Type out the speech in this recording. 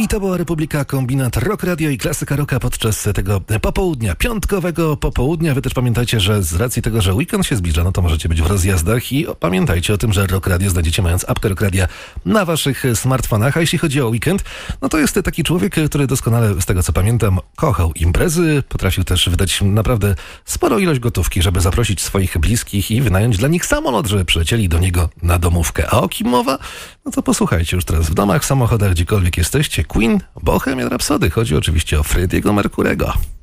I to była Republika, kombinat Rock Radio i klasyka rocka podczas tego popołudnia, piątkowego popołudnia. Wy też pamiętajcie, że z racji tego, że weekend się zbliża, no to możecie być w rozjazdach i pamiętajcie o tym, że Rock Radio znajdziecie mając apkę Rock Radia na waszych smartfonach. A jeśli chodzi o weekend, no to jest taki człowiek, który doskonale, z tego co pamiętam, kochał imprezy, potrafił też wydać naprawdę sporą ilość gotówki, żeby zaprosić swoich bliskich i wynająć dla nich samolot, żeby przylecieli do niego na domówkę. A o kim mowa? No to posłuchajcie już teraz w domach, w samochodach, gdziekolwiek jesteście. Queen, Bohemian Rhapsody. Chodzi oczywiście o Freddie'ego Mercurego.